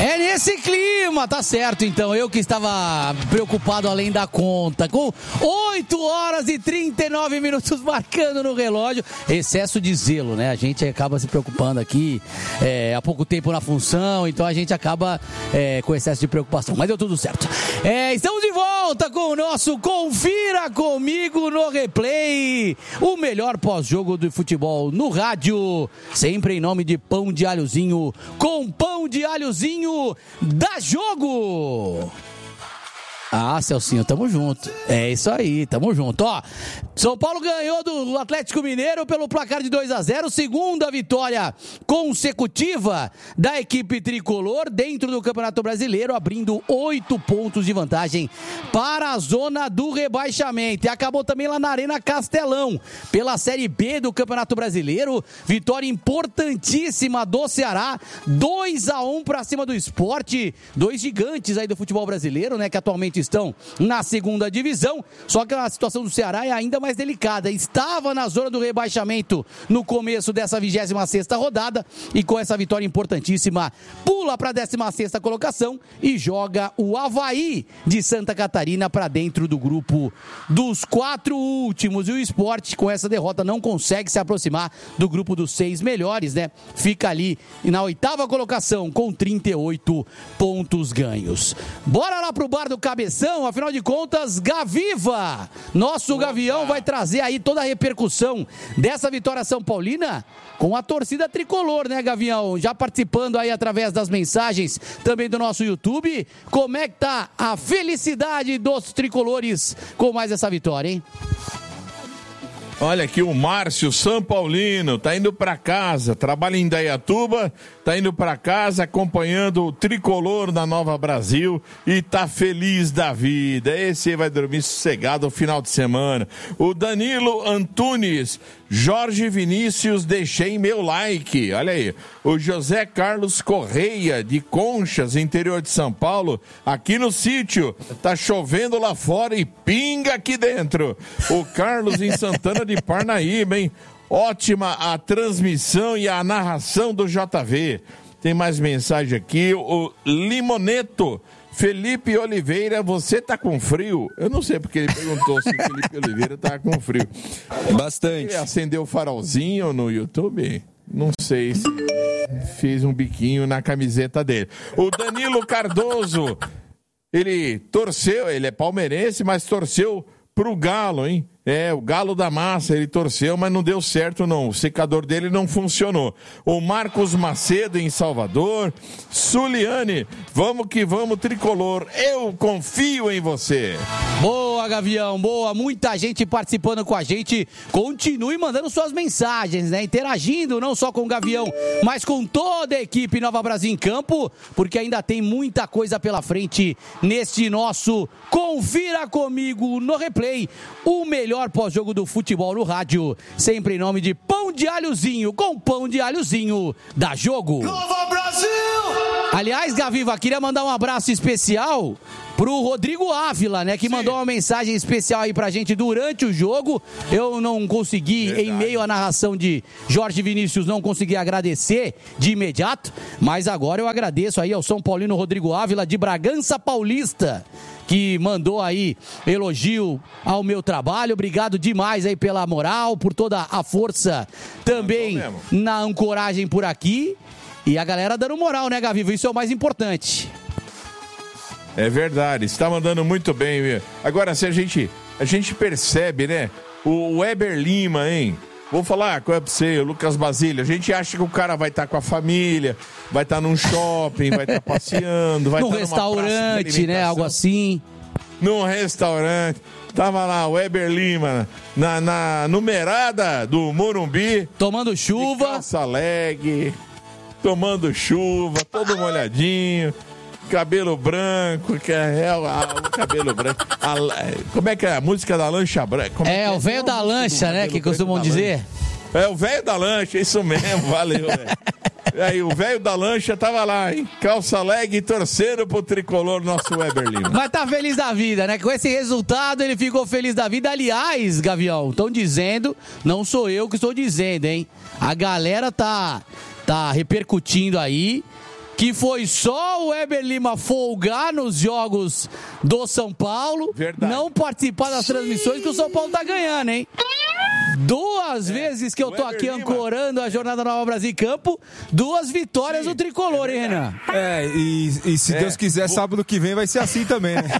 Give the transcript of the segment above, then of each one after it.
É nesse clima, tá certo então, eu que estava preocupado além da conta, com 8 horas e 39 minutos marcando no relógio, excesso de zelo, né, a gente acaba se preocupando aqui, há pouco tempo na função, então a gente acaba com excesso de preocupação, mas deu tudo certo. Estamos de volta com o nosso Confira Comigo no Replay, o melhor pós-jogo do futebol no rádio, sempre em nome de Pão de Alhozinho, com Pão de Alhozinho da Jogo. Ah, Celcinho, tamo junto. É isso aí, tamo junto. Ó, São Paulo ganhou do Atlético Mineiro pelo placar de 2-0, segunda vitória consecutiva da equipe tricolor dentro do Campeonato Brasileiro, abrindo 8 pontos de vantagem para a zona do rebaixamento. E acabou também lá na Arena Castelão, pela Série B do Campeonato Brasileiro, vitória importantíssima do Ceará, 2-1 para cima do Sport, dois gigantes aí do futebol brasileiro, né, que atualmente estão na segunda divisão, só que a situação do Ceará é ainda mais delicada, estava na zona do rebaixamento no começo dessa 26ª rodada e com essa vitória importantíssima pula para a 16ª colocação e joga o Avaí de Santa Catarina para dentro do grupo dos 4 últimos, e o Sport com essa derrota não consegue se aproximar do grupo dos 6 melhores, né? Fica ali na 8ª colocação com 38 pontos ganhos. Bora lá pro bar do Cabeção, afinal de contas, Gaviva, nosso Gavião, vai trazer aí toda a repercussão dessa vitória São Paulina com a torcida tricolor, né, Gavião? Já participando aí através das mensagens também do nosso YouTube. Como é que tá a felicidade dos tricolores com mais essa vitória, hein? Olha aqui o Márcio São Paulino, tá indo pra casa, trabalha em Indaiatuba, tá indo pra casa acompanhando o tricolor da Nova Brasil e tá feliz da vida. Esse vai dormir sossegado no final de semana. O Danilo Antunes, Jorge Vinícius, deixei meu like. Olha aí, o José Carlos Correia, de Conchas, interior de São Paulo, aqui no sítio, tá chovendo lá fora e pinga aqui dentro. O Carlos em Santana de Parnaíba, hein? Ótima a transmissão e a narração do JV. Tem mais mensagem aqui, o Limoneto. Felipe Oliveira, você tá com frio? Eu não sei porque ele perguntou se Felipe Oliveira tá com frio. Bastante. Ele acendeu o farolzinho no YouTube? Não sei se fez um biquinho na camiseta dele. O Danilo Cardoso, ele torceu, ele é palmeirense, mas torceu pro Galo, hein? O Galo da Massa, ele torceu, mas não deu certo não, o secador dele não funcionou. O Marcos Macedo em Salvador, Suliane, vamos que vamos tricolor, eu confio em você. Boa, Gavião, boa, muita gente participando com a gente, continue mandando suas mensagens, né, interagindo não só com o Gavião, mas com toda a equipe Nova Brasil em campo, porque ainda tem muita coisa pela frente neste nosso Confira Comigo no Replay, o melhor pós-jogo do futebol no rádio, sempre em nome de Pão de Alhozinho, com Pão de Alhozinho da Jogo. Nova Brasil! Aliás, Gaviva, queria mandar um abraço especial pro Rodrigo Ávila, né, que mandou uma mensagem especial aí pra gente durante o jogo. Eu não consegui, em meio à narração de Jorge Vinícius, não consegui agradecer de imediato, mas agora eu agradeço aí ao São Paulino Rodrigo Ávila de Bragança Paulista, que mandou aí elogio ao meu trabalho. Obrigado demais aí pela moral, por toda a força também na ancoragem por aqui. E a galera dando moral, né, Gavivo? Isso é o mais importante. É verdade, está mandando muito bem, viu? Agora, se a gente percebe, né? O Weber Lima, hein? Vou falar com você, o Lucas Basílio. A gente acha que o cara vai estar com a família, vai estar num shopping, vai estar passeando, vai estar num restaurante, né? Algo assim. Num restaurante. Tava lá o Weber Lima na numerada do Morumbi. Tomando chuva. Calça leg, tomando chuva, todo molhadinho. Cabelo branco, que é o cabelo branco. Como é que é a música da lancha branca? O velho da lancha, né? Que costumam dizer. É o velho da lancha, isso mesmo, valeu, velho. Aí o velho da lancha tava lá, hein? Calça leg torcendo pro tricolor nosso Weber Lima. Mas tá feliz da vida, né? Com esse resultado ele ficou feliz da vida. Aliás, Gavião, estão dizendo, não sou eu que estou dizendo, hein? A galera tá repercutindo aí que foi só o Weber Lima folgar nos jogos do São Paulo, não participar das transmissões que o São Paulo tá ganhando, hein? 2 vezes que eu tô aqui ancorando a Jornada Nova Brasil em Campo, 2 vitórias do Tricolor, hein, Renan? E se Deus quiser, sábado que vem vai ser assim também, né?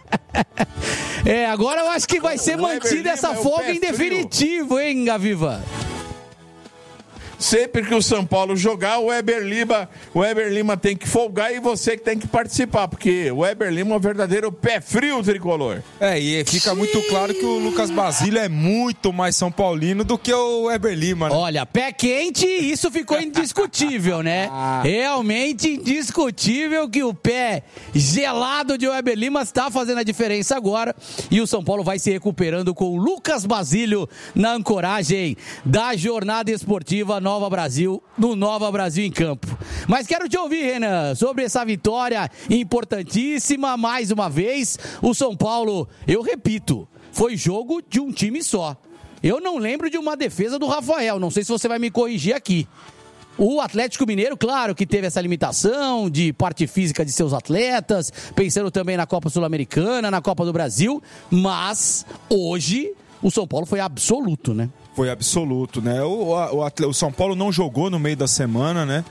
Agora eu acho que vai ser mantida essa folga em definitivo, hein, Gaviva? Sempre que o São Paulo jogar, o Weber Lima tem que folgar e você que tem que participar, porque o Weber Lima é um verdadeiro pé frio tricolor. E fica muito claro que o Lucas Basílio é muito mais São Paulino do que o Weber Lima, né? Olha, pé quente, isso ficou indiscutível, né? Realmente indiscutível que o pé gelado de Weber Lima está fazendo a diferença agora, e o São Paulo vai se recuperando com o Lucas Basílio na ancoragem da jornada esportiva Nova Brasil, no Nova Brasil em Campo. Mas quero te ouvir, Renan, sobre essa vitória importantíssima, mais uma vez. O São Paulo, eu repito, foi jogo de um time só. Eu não lembro de uma defesa do Rafael, não sei se você vai me corrigir aqui. O Atlético Mineiro, claro que teve essa limitação de parte física de seus atletas, pensando também na Copa Sul-Americana, na Copa do Brasil, mas hoje o São Paulo foi absoluto, né? Foi absoluto, né? O São Paulo não jogou no meio da semana, né?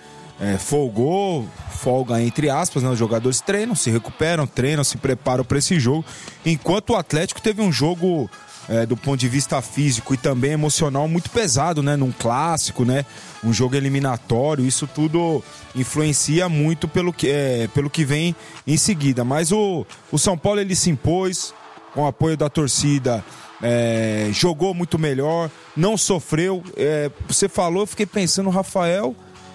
Folga entre aspas, né? Os jogadores treinam, se recuperam, treinam, se preparam para esse jogo. Enquanto o Atlético teve um jogo, do ponto de vista físico e também emocional, muito pesado, né? Num clássico, né? Um jogo eliminatório, isso tudo influencia muito pelo que vem em seguida. Mas o São Paulo, ele se impôs com o apoio da torcida. Jogou muito melhor, não sofreu. Você falou, eu fiquei pensando, Rafael,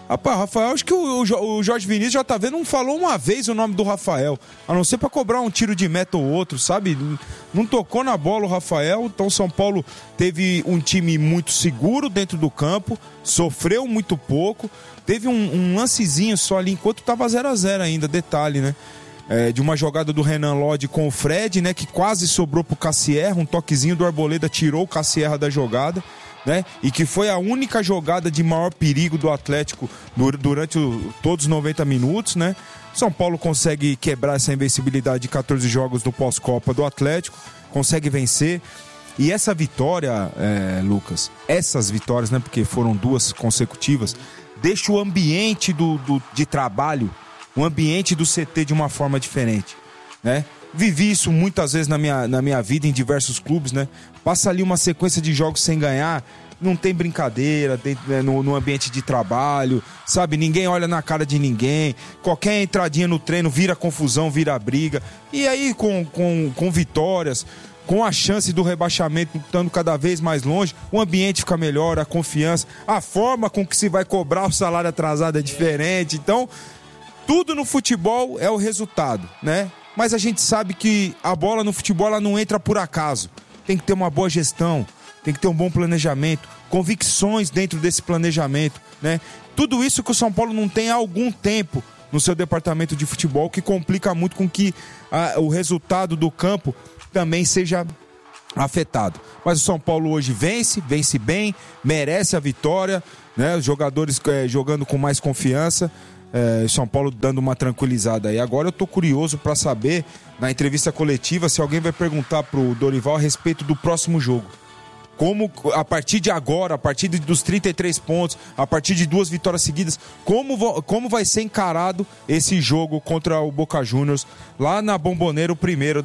acho que o Jorge Vinícius já tá vendo, não falou uma vez o nome do Rafael, a não ser pra cobrar um tiro de meta ou outro, sabe? Não tocou na bola o Rafael. Então São Paulo teve um time muito seguro dentro do campo, sofreu muito pouco, teve um lancezinho só ali enquanto tava 0-0 ainda, detalhe, né? De uma jogada do Renan Lodge com o Fred, né, que quase sobrou pro Cassierra, um toquezinho do Arboleda tirou o Cassierra da jogada, né, e que foi a única jogada de maior perigo do Atlético durante todos os 90 minutos, né. São Paulo consegue quebrar essa invencibilidade de 14 jogos do pós-Copa do Atlético, consegue vencer, e essa vitória, Lucas, essas vitórias, né, porque foram 2 consecutivas, deixa o ambiente de trabalho, o ambiente do CT de uma forma diferente, né? Vivi isso muitas vezes na minha vida em diversos clubes, né? Passa ali uma sequência de jogos sem ganhar, não tem brincadeira no ambiente de trabalho, sabe? Ninguém olha na cara de ninguém, qualquer entradinha no treino vira confusão, vira briga. E aí com vitórias, com a chance do rebaixamento estando cada vez mais longe, o ambiente fica melhor, a confiança, a forma com que se vai cobrar o salário atrasado é diferente. Então, tudo no futebol é o resultado, né? Mas a gente sabe que a bola no futebol ela não entra por acaso. Tem que ter uma boa gestão, tem que ter um bom planejamento, convicções dentro desse planejamento, né? Tudo isso que o São Paulo não tem há algum tempo no seu departamento de futebol, que complica muito com que o resultado do campo também seja afetado. Mas o São Paulo hoje vence bem, merece a vitória, né? Os jogadores jogando com mais confiança. São Paulo dando uma tranquilizada aí. Agora eu tô curioso para saber, na entrevista coletiva, se alguém vai perguntar pro Dorival a respeito do próximo jogo. Como, a partir de agora, a partir dos 33 pontos, a partir de 2 vitórias seguidas, como vai ser encarado esse jogo contra o Boca Juniors lá na Bombonera, o primeiro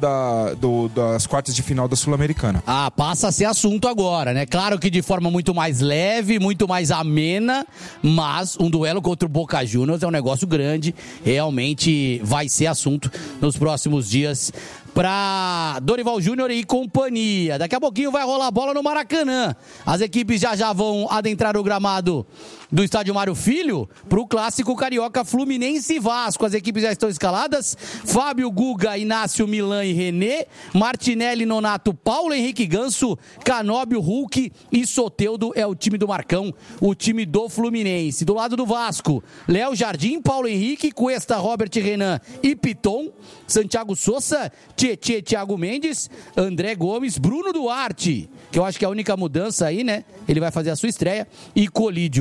das quartas de final da Sul-Americana? Passa a ser assunto agora, né? Claro que de forma muito mais leve, muito mais amena, mas um duelo contra o Boca Juniors é um negócio grande, realmente vai ser assunto nos próximos dias para Dorival Júnior e companhia. Daqui a pouquinho vai rolar a bola no Maracanã. As equipes já vão adentrar o gramado do estádio Mário Filho para o clássico carioca Fluminense e Vasco. As equipes já estão escaladas: Fábio, Guga, Inácio, Milan e René, Martinelli, Nonato, Paulo Henrique Ganso, Canóbio, Hulk e Soteldo. É o time do Marcão, o time do Fluminense. Do lado do Vasco, Léo Jardim, Paulo Henrique, Cuesta, Robert, Renan e Piton, Santiago Sousa, Tietê, Thiago Mendes, André Gomes, Bruno Duarte, que eu acho que é a única mudança aí, né? Ele vai fazer a sua estreia, e Colídio.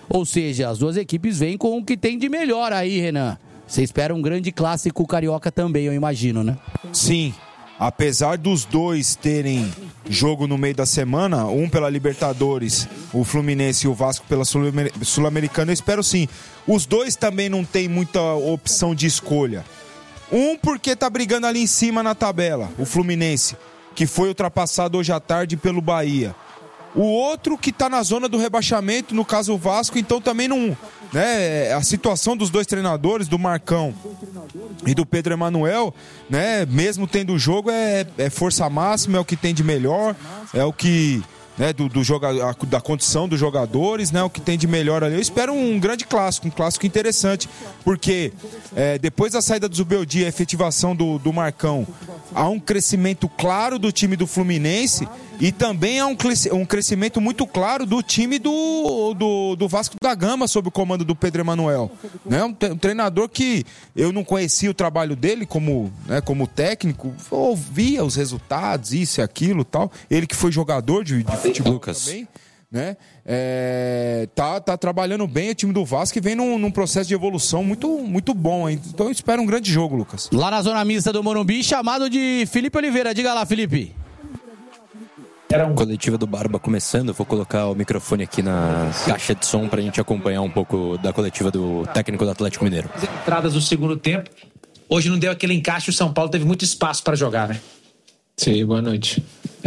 Ou seja, as duas equipes vêm com o que tem de melhor aí, Renan. Você espera um grande clássico carioca também, eu imagino, né? Sim. Apesar dos dois terem jogo no meio da semana, um pela Libertadores, o Fluminense e o Vasco pela Sul-Americana, eu espero sim. Os dois também não tem muita opção de escolha. Um porque tá brigando ali em cima na tabela, o Fluminense, que foi ultrapassado hoje à tarde pelo Bahia. O outro que tá na zona do rebaixamento, no caso o Vasco, então também não... né, a situação dos dois treinadores, do Marcão e do Pedro Emanuel, né, mesmo tendo o jogo, é força máxima, é o que tem de melhor, é o que, né, da condição dos jogadores, né, o que tem de melhor ali. Eu espero um grande clássico, um clássico interessante, porque depois da saída do Zubeldia, a efetivação do Marcão, há um crescimento claro do time do Fluminense e também há um crescimento muito claro do time do Vasco da Gama sob o comando do Pedro Emanuel, né? Um treinador que eu não conhecia o trabalho dele como técnico, ouvia os resultados, isso e aquilo, tal. Ele que foi jogador de futebol Lucas. Também, né? Tá trabalhando bem o time do Vasco e vem num processo de evolução muito, muito bom, hein? Então eu espero um grande jogo, Lucas. Lá na zona mista do Morumbi, chamado de Felipe Oliveira. Diga lá, Felipe. Coletiva do Barba começando, vou colocar o microfone aqui na caixa de som pra gente acompanhar um pouco da coletiva do técnico do Atlético Mineiro. As entradas do segundo tempo, hoje não deu aquele encaixe, o São Paulo teve muito espaço para jogar, né? Sí, boa noite.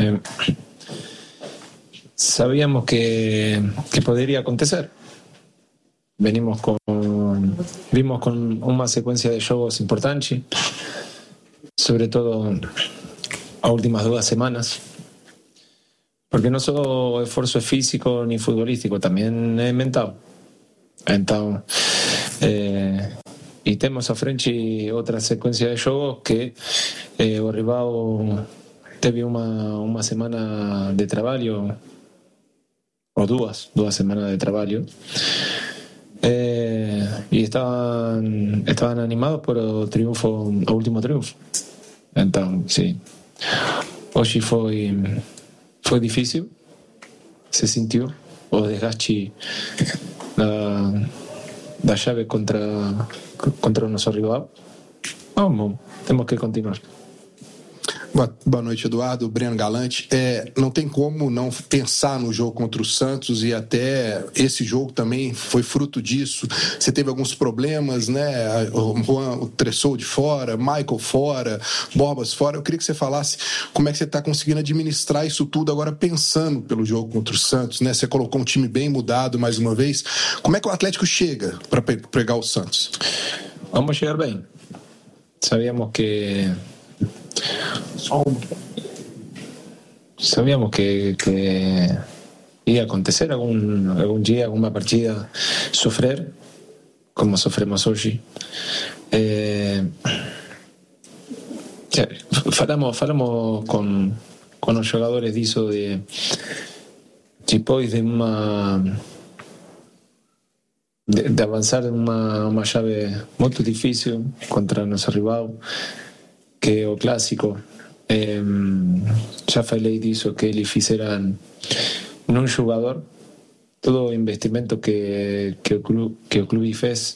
Sabíamos que podría acontecer. Vimos con una secuencia de juegos importante, sobre todo las últimas 2 semanas. Porque no solo esfuerzo es físico ni futbolístico, también es mental. Entonces, y tenemos a frente otra secuencia de juegos que o rival teve una semana de trabajo, o duas semanas de trabajo, y estaban animados por el último triunfo. Entonces, sí, hoy fue difícil, se sintió o desgaste da llave contra nuestro rival. Vamos, temos que continuar. Boa noite, Eduardo. Breno Galante. Não tem como não pensar no jogo contra o Santos, e até esse jogo também foi fruto disso. Você teve alguns problemas, né? O Juan Tressou de fora, Michael fora, Borbas fora. Eu queria que você falasse como é que você está conseguindo administrar isso tudo agora pensando pelo jogo contra o Santos, né? Você colocou um time bem mudado mais uma vez. Como é que o Atlético chega para pegar o Santos? Vamos chegar bem. Sabíamos que iba a acontecer algún día, alguna partida, sofrer, como sofremos hoy. Falamos con los jugadores disso de depois de avanzar en una llave muy difícil contra nuestro rival, que o clássico, já falei disso, que eles fizeram num jogador todo o investimento que o clube fez.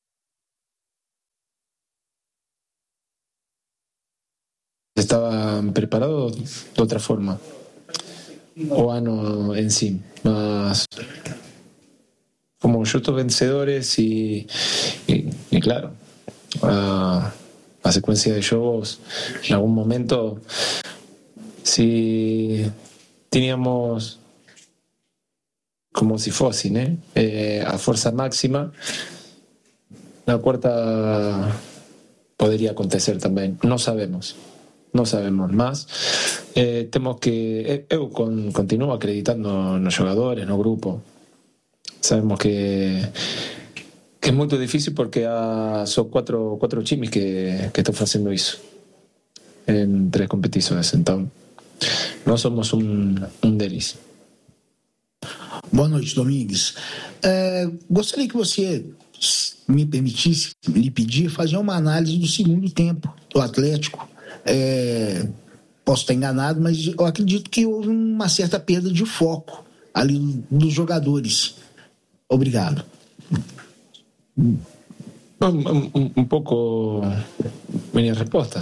Estavam preparados de outra forma o ano em si, mas como justos vencedores y claro, a secuencia de juegos, en algún momento, si teníamos como si fuese, a fuerza máxima, la cuarta podría acontecer también. No sabemos más. Tenemos que eu continúo acreditando en los jugadores, en el grupo. Sabemos que es muy difícil porque son cuatro times que están haciendo eso en 3 competições, então nós somos um deles. Boa noite, Domingues. Gostaria que você me permitisse lhe pedir fazer uma análise do segundo tempo do Atlético. Posso estar enganado, mas eu acredito que houve uma certa perda de foco ali dos jogadores. Obrigado. Un poco minha resposta.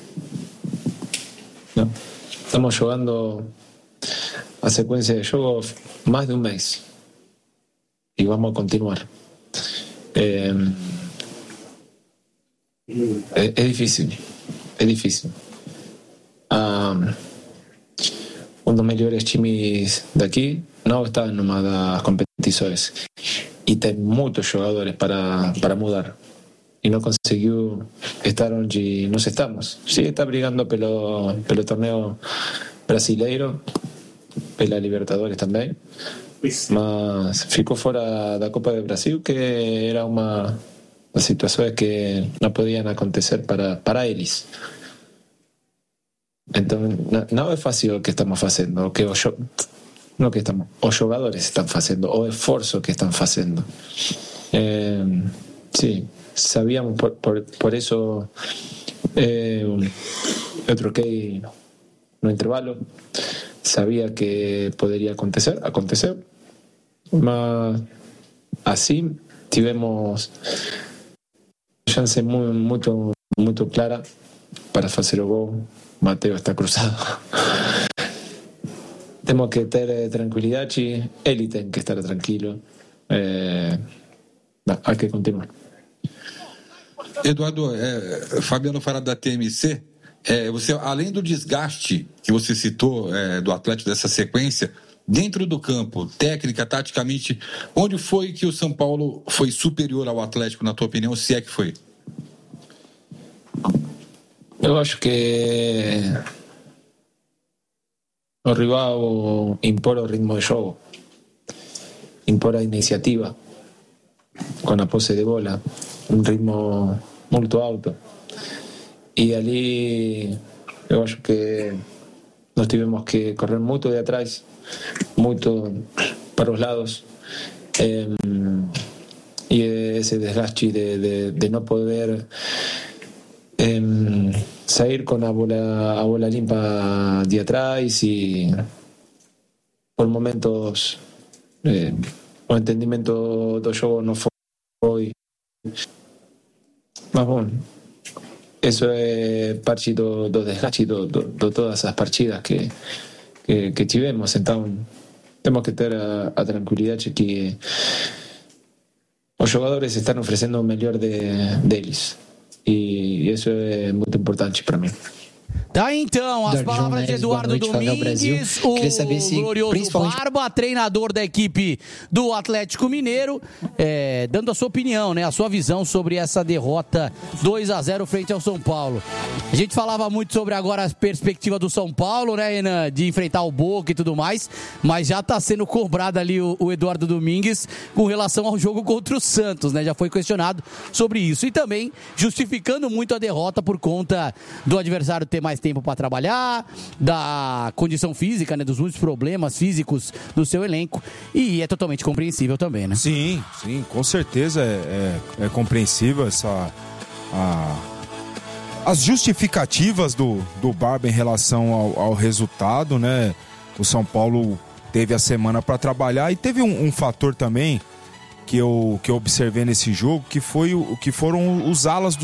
No. Estamos jugando a secuencia de juegos más de un mes y vamos a continuar. É difícil. Um dos melhores times daqui não está numa das competições e tem muitos jogadores para mudar e não conseguiu estar onde nós estamos. Sí, está brigando pelo torneio brasileiro, pela Libertadores também, mas ficou fora da Copa do Brasil, que era uma das situações que não podiam acontecer para eles. Então, não é fácil o que estamos fazendo, os jogadores estão fazendo, o esforço que estão fazendo. Sim, sabíamos, por isso eu troquei no intervalo, sabia que poderia acontecer, aconteceu, mas assim tivemos chance muito clara para fazer o gol. Mateo está cruzado. Temos que ter tranquilidade, ele tem que estar tranquilo. Há que continuar. Eduardo, Fabiano Fará da TMC, você, além do desgaste que você citou do Atlético dessa sequência, dentro do campo, técnica, taticamente, onde foi que o São Paulo foi superior ao Atlético, na tua opinião, se é que foi? Eu acho que o rival impor o ritmo de jogo, impor a iniciativa com a posse de bola, um ritmo muito alto. E ali eu acho que nós tivemos que correr muito de atrás, muito para os lados. E esse desgaste de não poder sair com a bola limpa de atrás e por momentos o entendimento do jogo não foi. Mas bom, isso é parte do desgaste de todas as partidas que tivemos. Então temos que ter a tranquilidade que os jogadores estão oferecendo o melhor deles. E isso é muito importante para mim. Tá, então, as palavras de Eduardo Domingues, o glorioso Barba, treinador da equipe do Atlético Mineiro, dando a sua opinião, né, a sua visão sobre essa derrota 2-0 frente ao São Paulo. A gente falava muito sobre agora a perspectiva do São Paulo, né, Renan, de enfrentar o Boca e tudo mais, mas já tá sendo cobrado ali o Eduardo Domingues com relação ao jogo contra o Santos, né, já foi questionado sobre isso e também justificando muito a derrota por conta do adversário ter mais tempo para trabalhar, da condição física, né, dos muitos problemas físicos do seu elenco, e é totalmente compreensível também, né? Sim, com certeza é compreensível as justificativas do Barba em relação ao resultado, né? O São Paulo teve a semana para trabalhar e teve um fator também que eu observei nesse jogo, que foram os alas